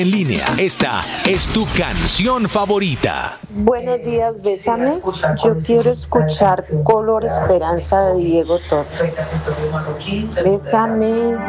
En línea, esta es tu canción favorita. Buenos días, Bésame. Yo quiero escuchar Color Esperanza de Diego Torres. Bésame.